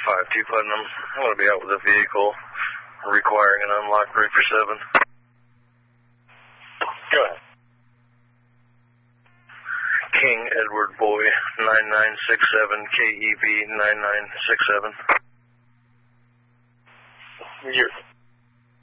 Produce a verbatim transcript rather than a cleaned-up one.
five two Putnam. I'm going to be out with a vehicle requiring an unlocked Breaker seven. Go ahead. King Edward Boy, nine nine six seven, K E V nine nine six seven. You're